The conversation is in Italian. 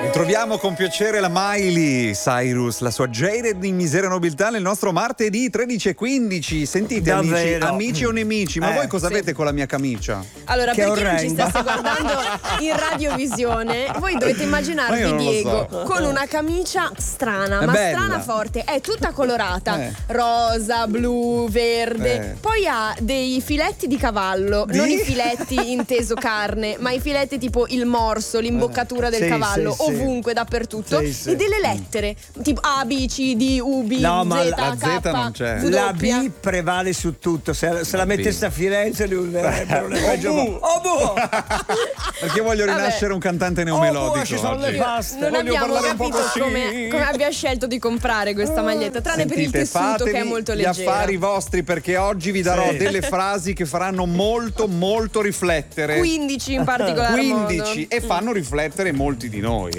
Troviamo con piacere la Miley Cyrus, la sua Jaded in Miseria e Nobiltà nel nostro martedì 13:15. Sentite amici o nemici, ma voi cosa avete con la mia camicia? Allora, per chi non ci stesse guardando in radiovisione, voi dovete immaginarvi Diego con una camicia strana, ma bella. strana forte, è tutta colorata, rosa, blu, verde, poi ha dei filetti di cavallo, non i filetti inteso carne, ma i filetti tipo il morso, l'imboccatura del cavallo, ovunque, dappertutto, e delle lettere tipo A, B, C, D, U, B, no, ma Z, la K, Z non c'è. W. La B prevale su tutto. Se la mettesse a Firenze li userebbero le peggio. Perché voglio rinascere un cantante neomelodico. Ci sono le paste. Non Voglio abbiamo parlare un po' capito così. come abbia scelto di comprare questa maglietta, tranne per il tessuto che è molto leggero. Gli affari vostri, perché oggi vi darò delle frasi che faranno molto molto riflettere. 15 in particolare 15 modo. e fanno riflettere molti di noi.